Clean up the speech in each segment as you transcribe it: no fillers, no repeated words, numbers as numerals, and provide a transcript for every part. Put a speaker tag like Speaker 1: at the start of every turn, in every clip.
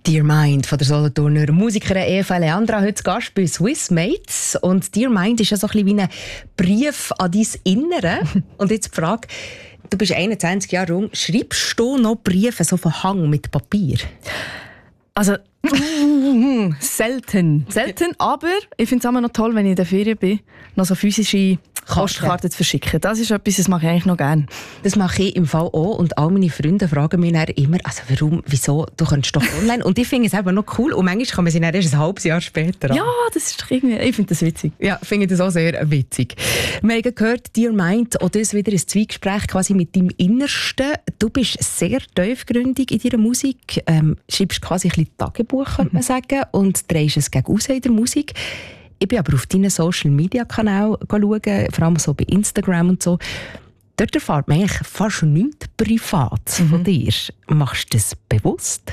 Speaker 1: Dear Mind von der Solothurner Musikerin Eva Leandra, heute zu Gast bei Swiss Mates. Und Dear Mind ist ja so ein bisschen wie ein Brief an dein Innere. Und jetzt die Frage, du bist 21 Jahre jung, schreibst du noch Briefe so von Hang mit Papier?
Speaker 2: Also, selten, aber ich finde es immer noch toll, wenn ich in der Ferien bin, noch so physische Postkarten zu verschicken. Das ist etwas, das mache ich eigentlich noch gerne.
Speaker 1: Das mache ich im Fall auch und all meine Freunde fragen mich dann immer, also warum, wieso, du könntest doch online. Und ich finde es eben noch cool und manchmal kann man sie dann erst ein halbes Jahr später an.
Speaker 2: Ja, das ist irgendwie, ich finde das witzig.
Speaker 1: Ja, finde das auch sehr witzig. Wir haben gehört, Dear Mind, auch das wieder ein Zweigespräch quasi mit deinem Innersten. Du bist sehr tiefgründig in deiner Musik, schreibst quasi ein bisschen Tagebuch, könnte man sagen, und drehst es gegen raus in der Musik. Ich bin aber auf deinen Social-Media-Kanal schauen, vor allem so bei Instagram und so. Dort erfahrt man eigentlich fast nichts privat von dir. Machst du das bewusst?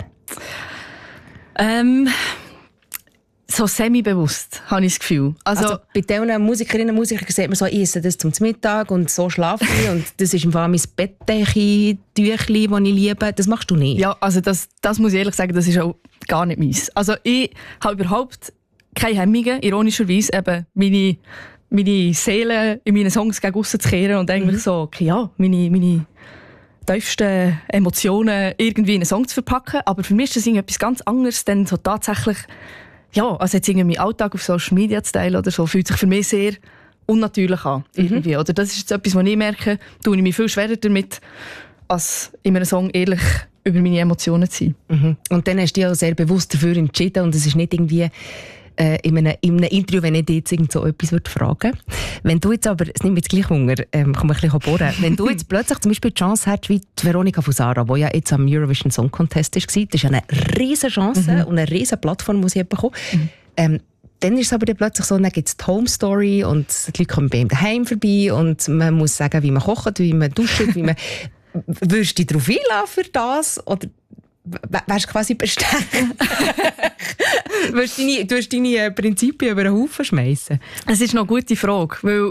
Speaker 2: So semi-bewusst, habe ich das Gefühl.
Speaker 1: Also bei diesen Musikerinnen und Musikern sieht man so, ich esse das zum Mittag und so schlafe ich und das ist im Fall mein Bettdecke, Tüchli, das ich liebe. Das machst du nicht?
Speaker 2: Ja, also das muss ich ehrlich sagen, das ist auch gar nicht meins. Also ich habe überhaupt keine Hemmungen, ironischerweise eben meine Seele in meinen Songs gegen aussen zu kehren und eigentlich so, ja, meine tiefsten Emotionen irgendwie in einen Song zu verpacken. Aber für mich ist das etwas ganz anderes, denn so tatsächlich, ja, also jetzt irgendwie meinen Alltag auf Social Media zu teilen oder so, fühlt sich für mich sehr unnatürlich an. Irgendwie. Oder das ist jetzt etwas, was ich merke, tue ich mich viel schwerer damit, als in einem Song ehrlich über meine Emotionen zu sein.
Speaker 1: Und dann hast du dich auch sehr bewusst dafür entschieden und es ist nicht irgendwie in einem Interview, wenn ich dich jetzt irgend so etwas fragen würde. Wenn du jetzt aber, es nimmt mir jetzt gleich Hunger, kann man ein bisschen bohren. Wenn du jetzt plötzlich zum Beispiel die Chance hast, wie die Veronika Fusara, die ja jetzt am Eurovision Song Contest war, das ist ja eine riesen Chance und eine riesen Plattform, die sie bekommen. Dann ist es aber dann plötzlich so, dann gibt es die Home Story und die Leute kommen bei ihm daheim vorbei und man muss sagen, wie man kocht, wie man duscht, wie man... Würdest du dich darauf einlassen für das? Oder wärst du quasi bestechen? Du wirst deine Prinzipien über den Haufen schmeißen?
Speaker 2: Es ist noch eine gute Frage, weil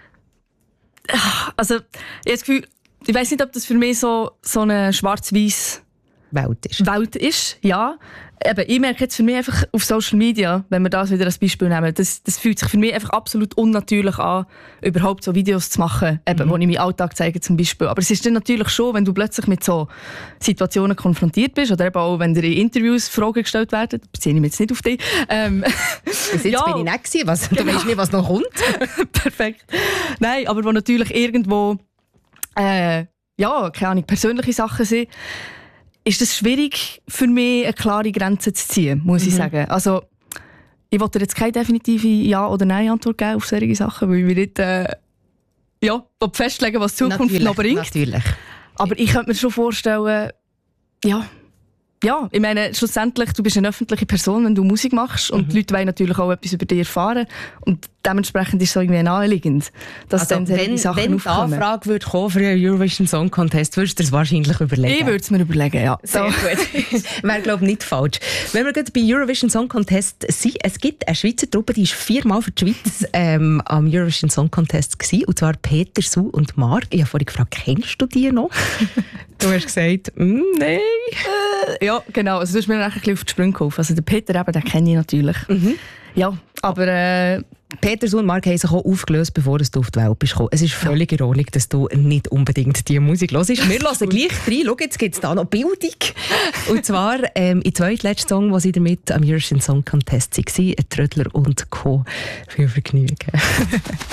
Speaker 2: also, ich habe das Gefühl, ich weiss nicht, ob das für mich so eine schwarz-weiss Welt ist, ja. Eben, ich merke jetzt für mich einfach auf Social Media, wenn wir das wieder als Beispiel nehmen, das fühlt sich für mich einfach absolut unnatürlich an, überhaupt so Videos zu machen, eben, wo ich meinen Alltag zeige zum Beispiel. Aber es ist dann natürlich schon, wenn du plötzlich mit so Situationen konfrontiert bist oder eben auch, wenn dir in Interviews Fragen gestellt werden, beziehe ich mich jetzt nicht auf dich.
Speaker 1: Bis jetzt bin ich nicht gewesen, du weißt nicht, was noch kommt.
Speaker 2: Perfekt. Nein, aber wo natürlich irgendwo, keine Ahnung, persönliche Sachen sind, ist es schwierig für mich, eine klare Grenze zu ziehen, muss ich sagen. Also, ich wollte jetzt keine definitive Ja- oder Nein-Antwort geben auf solche Sachen, weil ich nicht festlegen, was die Zukunft noch bringt.
Speaker 1: Natürlich.
Speaker 2: Aber ich könnte mir schon vorstellen, ja, ich meine, schlussendlich, du bist eine öffentliche Person, wenn du Musik machst und die Leute wollen natürlich auch etwas über dich erfahren und dementsprechend ist es so irgendwie naheliegend, dass
Speaker 1: also
Speaker 2: dann solche Sachen aufkommen.
Speaker 1: Wenn die Anfrage würde kommen für einen Eurovision Song Contest, würdest du das wahrscheinlich überlegen?
Speaker 2: Ich würde es mir überlegen, ja.
Speaker 1: Sehr gut. Wäre, glaube ich, nicht falsch. Wenn wir gerade bei Eurovision Song Contest sind, es gibt eine Schweizer Truppe, die ist 4-mal für die Schweiz am Eurovision Song Contest gewesen, und zwar Peter, Sue und Marc. Ich habe vorhin gefragt, kennst du die noch? Du hast gesagt, nein.
Speaker 2: Ja, genau. Also du hast mir ein bisschen auf die Sprünge geholfen. Also den Peter eben, den kenne ich natürlich. Ja, aber
Speaker 1: Peter, Sue und Marc haben sich auch aufgelöst, bevor du auf die Welt bist gekommen. Es ist völlig in Ordnung, dass du nicht unbedingt diese Musik hörst. Wir hören gleich rein. Schau, jetzt gibt es da noch Bildung. Und zwar im zweitletzten Song, wo sie damit am Eurovision Song Contest waren, Trödler und Co. Viel Vergnügen.